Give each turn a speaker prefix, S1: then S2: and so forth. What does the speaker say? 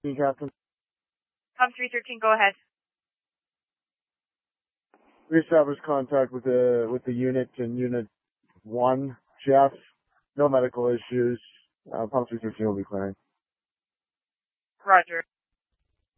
S1: Captain.
S2: Com 313, go ahead.
S1: We established contact with the unit in Unit 1, Jeff. No medical issues. Pump 313 will be clearing.
S2: Roger.